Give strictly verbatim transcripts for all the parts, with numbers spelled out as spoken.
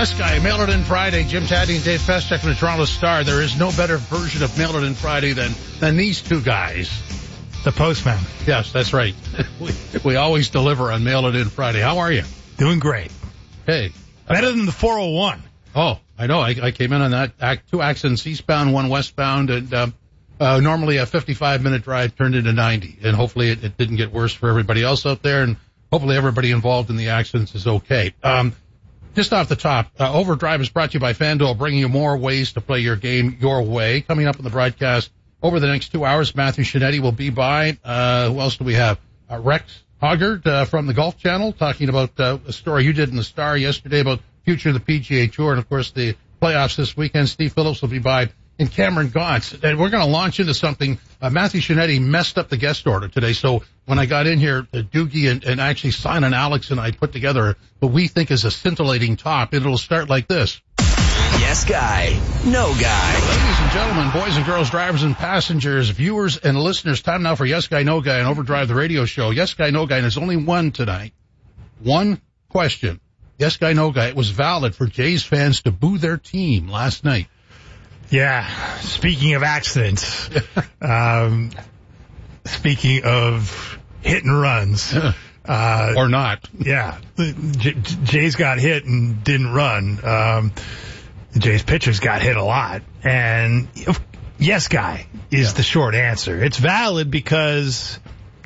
Yes Guy, Mail It In Friday. Jim Taddy and Dave Feschek from the Toronto Star. There is no better version of Mail It In Friday than, than these two guys. The postman. Yes, that's right. we, we always deliver on Mail It In Friday. How are you? Doing great. Hey. Better than the four oh one. Oh, I know. I, I came in on that act, two accidents eastbound, one westbound, and um, uh, normally a fifty-five minute drive turned into ninety. And hopefully it, it didn't get worse for everybody else out there, and hopefully everybody involved in the accidents is okay. Um, just off the top, uh, Overdrive is brought to you by FanDuel, bringing you more ways to play your game your way. Coming up in the broadcast over the next two hours, Matthew Shinetti will be by. Uh, who else do we have? Uh, Rex Hoggard uh, from the Golf Channel talking about uh, a story you did in the Star yesterday about future of the P G A Tour and, of course, the playoffs this weekend. Steve Phillips will be by. And Cameron Gauntz. And we're going to launch into something. Uh, Matthew Shinetti messed up the guest order today. So when I got in here, uh, Doogie and, and actually Simon and Alex and I put together what we think is a scintillating top. It'll start like this. Yes Guy, No Guy. Ladies and gentlemen, boys and girls, drivers and passengers, viewers and listeners, time now for Yes Guy, No Guy on Overdrive, the radio show. Yes Guy, No Guy, and there's only one tonight. One question. Yes Guy, No Guy. It was valid for Jays fans to boo their team last night. Yeah. Speaking of accidents, um, speaking of hit and runs, uh, or not. Yeah. J- Jays got hit and didn't run. Um, the Jays pitchers got hit a lot. And yes, Guy is yeah. the short answer. It's valid because,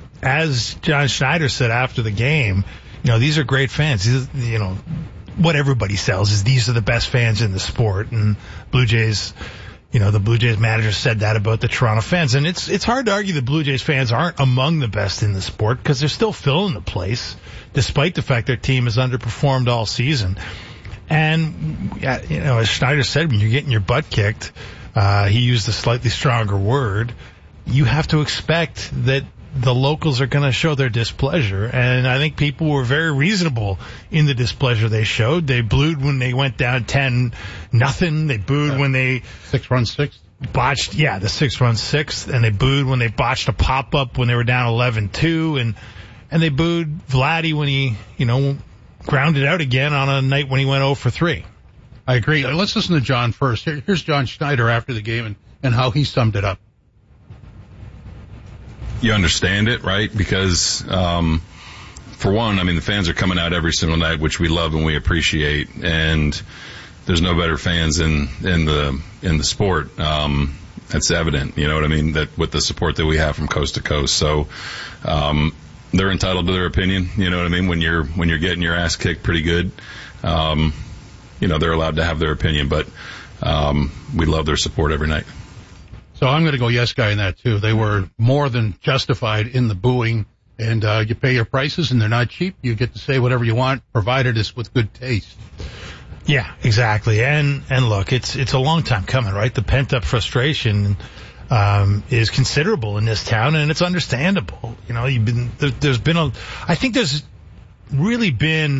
as John Schneider said after the game, you know, these are great fans. These, you know, what everybody sells is these are the best fans in the sport. And Blue Jays, you know, the Blue Jays manager said that about the Toronto fans. And it's it's hard to argue the Blue Jays fans aren't among the best in the sport because they're still filling the place, despite the fact their team has underperformed all season. And, you know, as Schneider said, when you're getting your butt kicked, uh, he used a slightly stronger word, you have to expect that the locals are going to show their displeasure. And I think people were very reasonable in the displeasure they showed. They booed when they went down ten nothing. They booed yeah. when they six run sixth botched. Yeah, the six run sixth. And they booed when they botched a pop up when they were down eleven two. And, and they booed Vladdy when he, you know, grounded out again on a night when he went oh for three. I agree. Let's listen to John first. Here, here's John Schneider after the game and, and how he summed it up. You understand it, right? Because, um, for one, I mean, the fans are coming out every single night, which we love and we appreciate. And there's no better fans in, in the, in the sport. Um, that's evident, you know what I mean? That with the support that we have from coast to coast. So, um, they're entitled to their opinion. You know what I mean? When you're, when you're getting your ass kicked pretty good, um, you know, they're allowed to have their opinion, but, um, we love their support every night. So I'm going to go yes guy in that too. They were more than justified in the booing, and uh, you pay your prices and they're not cheap. You get to say whatever you want, provided it's with good taste. Yeah, exactly. And, and look, it's, it's a long time coming, right? The pent up frustration, um, is considerable in this town, and it's understandable. You know, you've been, there, there's been a, I think there's really been